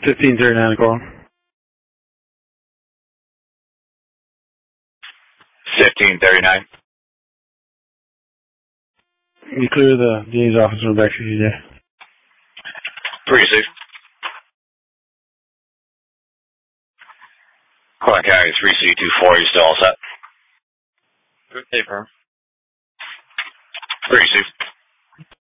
1539, call. 1539. You clear the DA's office and back to CJ. Receive. Clark County 3C24, you still all set? Good day, firm. Receive.